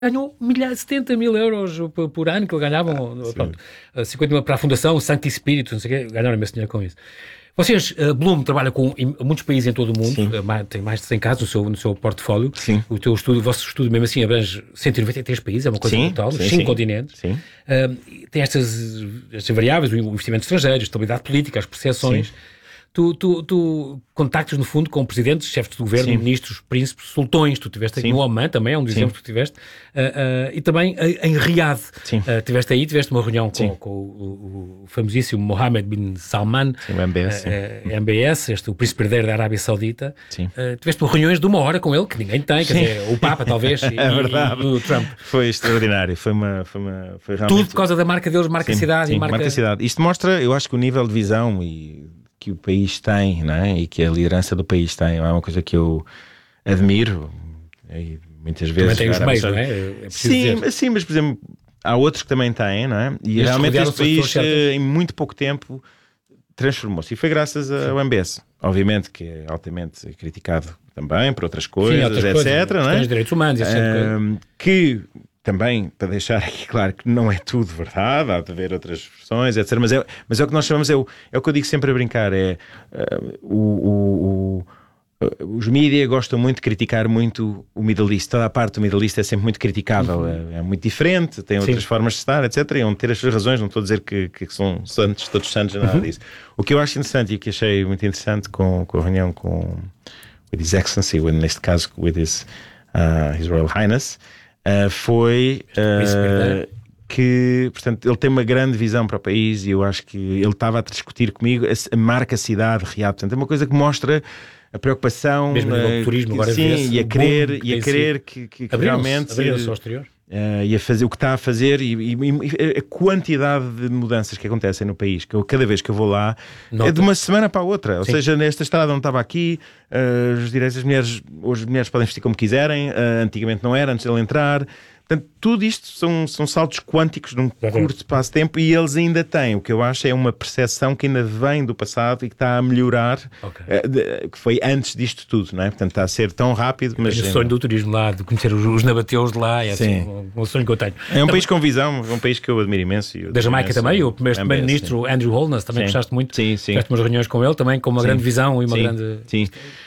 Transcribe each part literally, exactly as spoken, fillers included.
ganhou milhares, setenta mil euros por, por ano que eles ganhavam, ah, pronto, cinquenta mil para a Fundação Sancti Spiritus, não sei o quê, ganharam imenso dinheiro com isso. Vocês, uh, Bloom trabalha com em, muitos países em todo o mundo, uh, mais, tem mais de cem casos no seu, no seu portfólio. Sim. O teu estudo, o vosso estudo mesmo assim abrange cento e noventa e três países, é uma coisa brutal, nos cinco continentes. Sim. Uh, tem estas, estas variáveis, o investimento estrangeiro, a estabilidade política, as percepções. Sim. Tu, tu, tu contactas, no fundo, com presidentes, chefes de governo, sim, ministros, príncipes, sultões. Tu estiveste aqui no Oman também, é um dos exemplos que tu tiveste. Uh, uh, e também uh, em Riad. Uh, estiveste aí, tiveste uma reunião com, com o, o famosíssimo Mohammed bin Salman. Sim, o M B S. Uh, uh, M B S, este, o príncipe herdeiro da Arábia Saudita. Sim. Uh, tiveste reuniões de uma hora com ele, que ninguém tem. Quer dizer, o Papa, talvez, e, é verdade. E, e o Trump. Foi extraordinário. Foi uma... Foi uma foi realmente... Tudo por causa da marca deles, marca sim, cidade. Sim, e marca... marca cidade. Isto mostra, eu acho que o nível de visão e... que o país tem, não é? E que a liderança do país tem, é uma coisa que eu admiro e muitas vezes... Também tem os meios, não é? É sim, dizer. sim, mas por exemplo, há outros que também têm, não é? E, e realmente este país em muito pouco tempo transformou-se e foi graças ao M B S. Obviamente que é altamente criticado também por outras coisas, sim, outras etcétera. Coisas, não é? Os direitos humanos, etcétera. Um, que... Também, para deixar aqui claro que não é tudo verdade, há de haver outras versões, etcétera. Mas é, mas é o que nós chamamos, é o, é o que eu digo sempre a brincar, é uh, o, o, o, os mídias gostam muito de criticar muito o Middle East. Toda a parte do Middle East é sempre muito criticável, uhum. é, é muito diferente, tem outras sim. formas de estar, etcétera. E vão ter as suas razões, não estou a dizer que, que são santos, todos santos, nada uhum. disso. O que eu acho interessante e o que achei muito interessante com, com a reunião com with His Excellency, neste caso with His, uh, His Royal Highness, Uh, foi uh, que, portanto, ele tem uma grande visão para o país e eu acho que ele estava a discutir comigo a, a marca cidade Riad. Portanto, é uma coisa que mostra a preocupação, mesmo uh, do turismo, agora sim, e a querer, que e a querer que, que, que realmente abriu-se ao exterior. Uh, e a fazer o que está a fazer e, e, e a quantidade de mudanças que acontecem no país, que eu, cada vez que eu vou lá Nota. é de uma semana para a outra, ou sim. seja, nesta estrada não estava aqui, uh, os direitos das mulheres, hoje as mulheres podem vestir como quiserem, uh, antigamente não era, antes de ele entrar. Portanto, tudo isto são, são saltos quânticos de um é curto espaço de tempo e eles ainda têm, o que eu acho é uma percepção que ainda vem do passado e que está a melhorar, okay. uh, de, que foi antes disto tudo, não é? Portanto, está a ser tão rápido. Mas o sonho do turismo lá, de conhecer os, os nabateus de lá, é assim, um, um sonho que eu tenho. É um país com visão, é um país que eu admiro imenso. Eu da Jamaica imenso, também, o primeiro-ministro Andrew Holness, também sim. gostaste muito, sim, sim. tiveste umas reuniões com ele também, com uma sim. grande visão e uma sim. grande... Sim.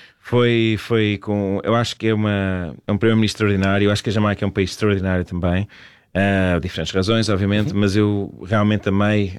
Foi, foi com... Eu acho que é, uma, é um primeiro-ministro extraordinário, eu acho que a Jamaica é um país extraordinário também, uh, diferentes razões, obviamente, uhum. mas eu realmente amei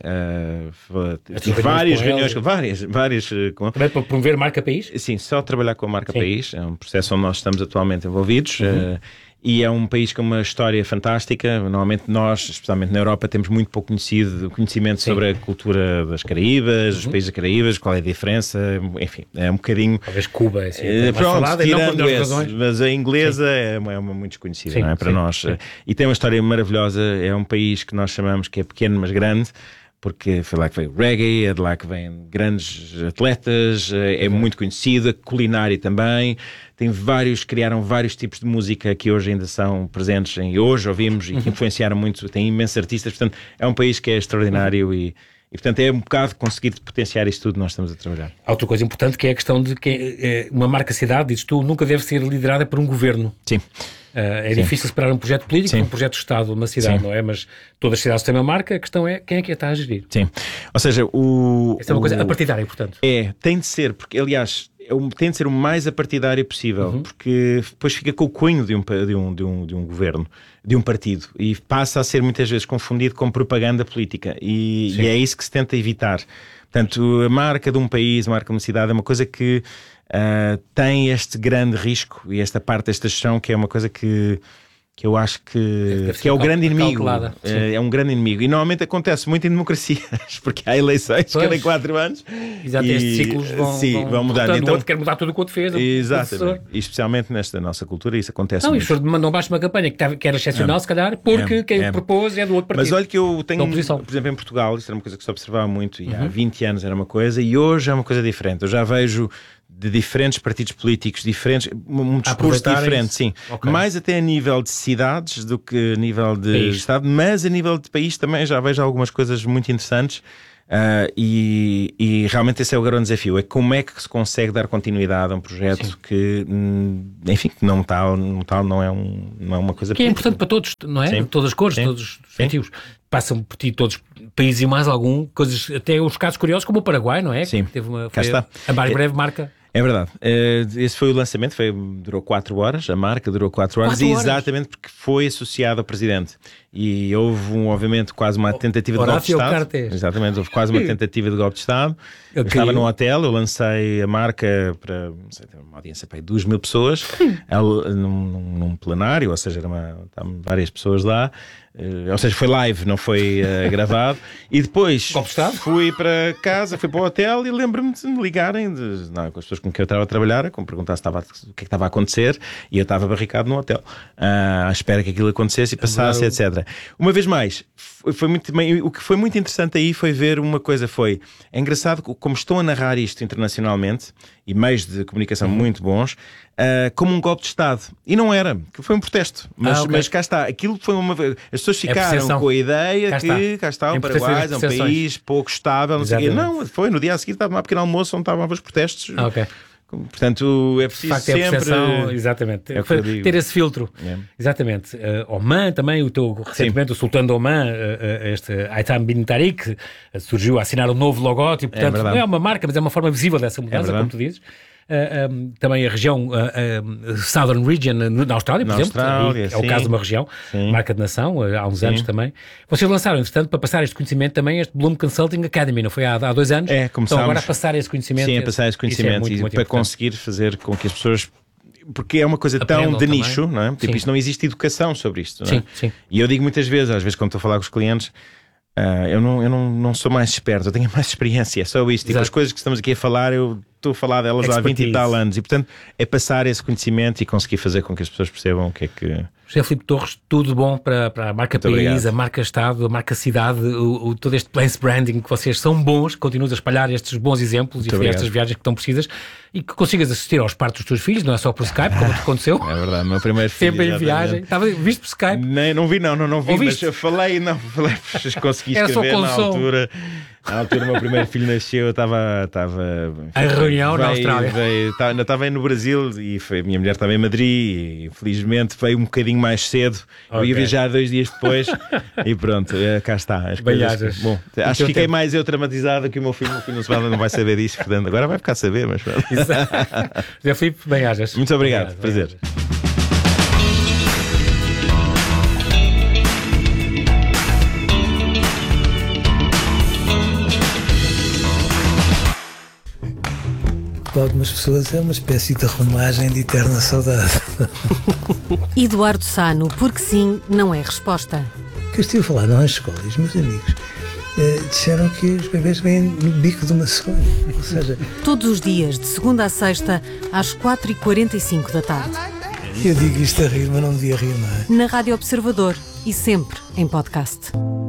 uh, tive várias reuniões, com várias, várias com... Também para promover a marca país? Sim, só trabalhar com a marca sim. país, é um processo onde nós estamos atualmente envolvidos, uhum. uh, e é um país com uma história fantástica. Normalmente nós, especialmente na Europa, temos muito pouco conhecido, conhecimento sim. sobre a cultura das Caraíbas, uhum. os países das Caraíbas, qual é a diferença, enfim, é um bocadinho... Talvez Cuba, é assim, é, pronto, falada, tirando não esse, mas a inglesa é, é uma muito desconhecida, sim, não é, para sim, nós. Sim. E tem uma história maravilhosa, é um país que nós chamamos que é pequeno, mas grande, porque foi lá que veio o reggae, é de lá que vêm grandes atletas, é uhum. muito conhecida, culinária também, tem vários, criaram vários tipos de música que hoje ainda são presentes em hoje, ouvimos, e que influenciaram muito, tem imensos artistas, portanto é um país que é extraordinário uhum. e, e portanto é um bocado conseguir potenciar isto tudo nós estamos a trabalhar. Há outra coisa importante que é a questão de que é, uma marca-cidade, dizes tu, nunca deve ser liderada por um governo. Sim. Uh, é Sim. difícil separar um projeto político de um projeto de Estado, uma cidade, Sim. não é? Mas todas as cidades têm uma marca, a questão é quem é que a está a gerir. Sim. Ou seja, o... Essa é uma o, coisa apartidária, portanto. É, tem de ser, porque aliás, tem de ser o mais apartidário possível, uhum. porque depois fica com o cunho de um, de, um, de, um, de um governo, de um partido, e passa a ser muitas vezes confundido com propaganda política, e, e é isso que se tenta evitar. Portanto, a marca de um país, a marca de uma cidade é uma coisa que uh, tem este grande risco, e esta parte desta gestão que é uma coisa que... que eu acho que, que é o grande inimigo, é, é um grande inimigo, e normalmente acontece muito em democracias, porque há eleições pois. cada quatro anos. Exato, e estes ciclos vão, sim, vão, vão mudar. Então, então, o outro quer mudar tudo o que o outro fez. Exatamente, e especialmente nesta nossa cultura isso acontece não, muito. Não, e mandam baixo uma campanha que, que era excepcional, é. se calhar, porque é. quem é. propôs é do outro partido. Mas olha que eu tenho, por exemplo, em Portugal, isso era uma coisa que se observava muito, e uhum. há vinte anos era uma coisa, e hoje é uma coisa diferente. Eu já vejo de diferentes partidos políticos diferentes, um discurso diferente, sim. Okay. Mais até a nível de cidades do que a nível de país. Estado, mas a nível de país também já vejo algumas coisas muito interessantes. Uh, e, e realmente esse é o grande desafio, é como é que se consegue dar continuidade a um projeto Sim. que, enfim, que não tal, não, tal não, é um, não é uma coisa que política. É importante para todos, não é? Sim. Todas as cores, Sim. todos os objetivos. Passam por ti todos os países e mais algum, coisas, até os casos curiosos como o Paraguai, não é? Sim, que teve uma, cá foi está. A, a mais breve marca. É verdade. Uh, esse foi o lançamento, foi, durou quatro horas, a marca durou quatro horas, quatro e horas. exatamente porque foi associado ao Presidente. E houve, um, obviamente, quase uma tentativa de golpe de Estado. Cartes. Exatamente, houve quase uma tentativa de golpe de Estado. Eu, eu estava num hotel, eu lancei a marca para, não sei, uma audiência para duas mil pessoas, num, num plenário, ou seja, era uma, estavam várias pessoas lá. Uh, ou seja, foi live, não foi uh, gravado. E depois fui para casa, fui para o hotel e lembro-me de me ligarem de, não, com as pessoas com quem eu estava a trabalhar, como perguntar se estava, o que é que estava a acontecer, e eu estava barricado no hotel, uh, à espera que aquilo acontecesse e passasse, Agora, etcétera. Uma vez mais, foi, foi muito, o que foi muito interessante aí foi ver uma coisa, foi, é engraçado como estão a narrar isto internacionalmente, e meios de comunicação uhum. muito bons, uh, como um golpe de Estado. E não era, que foi um protesto. Mas, ah, okay. mas cá está, aquilo foi uma vez. As pessoas ficaram é com a ideia cá que está. cá está, o Paraguai é um país pouco estável, não sei quê. Não, foi no dia a seguir, estava uma pequena almoço onde estavam os protestos. Ah, ok. Portanto, é preciso facto, sempre... É percepção, exatamente. É ter esse filtro. É. Exatamente. Uh, Oman também, o teu, recentemente, Sim. o sultão de Oman, uh, uh, este Haitham bin Tariq, uh, surgiu a assinar um novo logótipo. Portanto, é não é uma marca, mas é uma forma visível dessa mudança, é como tu dizes. Uh, um, também a região uh, uh, Southern Region na Austrália, por na exemplo, Austrália, é sim. o caso de uma região, sim. marca de nação, uh, há uns sim. anos também. Vocês lançaram, entretanto, para passar este conhecimento também este Bloom Consulting Academy, não foi há, há dois anos? É, começámos... Então agora a passar esse conhecimento. Sim, a passar esse conhecimento é muito, e muito para importante. Conseguir fazer com que as pessoas... Porque é uma coisa Aprendam tão de também. Nicho, não é? Tipo, isto não existe educação sobre isto, não é? Sim, sim. E eu digo muitas vezes, às vezes quando estou a falar com os clientes, uh, eu, não, eu não, não sou mais esperto, eu tenho mais experiência, é só isto. Tipo, as coisas que estamos aqui a falar, eu estou a falar delas Expertise. Há vinte e tal anos. E, portanto, é passar esse conhecimento e conseguir fazer com que as pessoas percebam o que é que... José Filipe Torres, tudo de bom para, para a marca Muito País, obrigado. A marca Estado, a marca Cidade, o, o, todo este place branding que vocês são bons, continuas a espalhar estes bons exemplos Muito e obrigado. Estas viagens que estão precisas e que consigas assistir aos partos dos teus filhos, não é só por Skype, como te aconteceu. É verdade, meu primeiro filho. Sempre em viagem. Estava visto por Skype? Nem, não vi, não, não, não vi, Ouviste? Mas eu falei, não, falei, consegui escrever na altura. Na altura o meu primeiro filho nasceu, eu estava... estava em reunião veio, na Austrália. Veio, estava, ainda estava no Brasil e foi, a minha mulher estava em Madrid e infelizmente veio um bocadinho mais cedo. Okay. Eu ia viajar dois dias depois e pronto, cá está. As coisas, bom, acho que fiquei tempo. Mais eu traumatizado que o meu filho. O meu filho não, não vai saber disso, portanto, agora vai ficar a saber, mas pronto. José Filipe, bem-ajas. Muito obrigado, prazer. Bem para algumas pessoas é uma espécie de romagem de eterna saudade. Eduardo Sano, porque sim, não é resposta. Que eu estive a falar nas escolas, meus amigos eh, disseram que os bebês vêm no bico de uma cegonha. Ou seja... Todos os dias, de segunda a sexta, às quatro e quarenta e cinco da tarde. Eu digo isto a rir, mas não devia rir, não é? Na Rádio Observador e sempre em podcast.